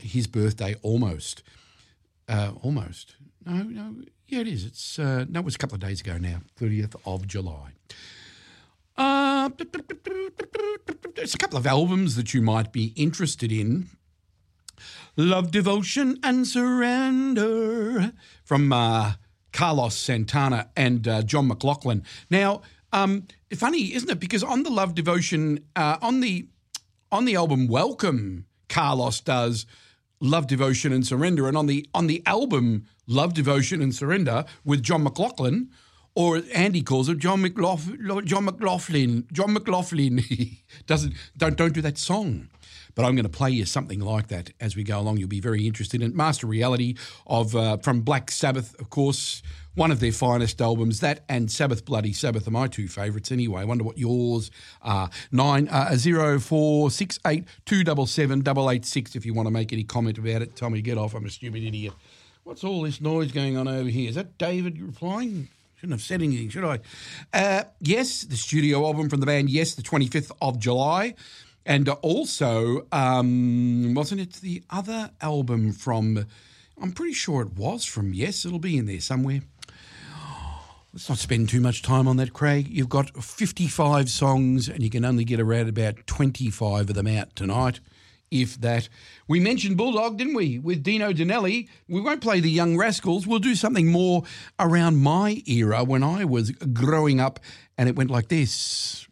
his birthday almost. Almost. No. Yeah, it is. It's it was a couple of days ago now, 30th of July. There's a couple of albums that you might be interested in. Love, Devotion and Surrender from Carlos Santana and John McLaughlin. Now, funny, isn't it? Because on the Love, Devotion, on the album Welcome, Carlos does Love, Devotion and Surrender, and on the album Love, Devotion and Surrender with John McLaughlin, or Andy calls it John McLaughlin. John McLaughlin. Don't do that song. But I'm going to play you something like that as we go along. You'll be very interested in Master Reality from Black Sabbath, of course, one of their finest albums. That and Sabbath Bloody Sabbath are my two favourites anyway. I wonder what yours are. 0468 277 886 if you want to make any comment about it. Tell me to get off. I'm a stupid idiot. What's all this noise going on over here? Is that David replying? Shouldn't have said anything, should I? Yes, the studio album from the band, yes, the 25th of July. And also, wasn't it the other album from, I'm pretty sure it was from Yes, it'll be in there somewhere. Let's not spend too much time on that, Craig. You've got 55 songs and you can only get around about 25 of them out tonight, if that. We mentioned Bulldog, didn't we, with Dino Danelli. We won't play the Young Rascals. We'll do something more around my era when I was growing up, and it went like this.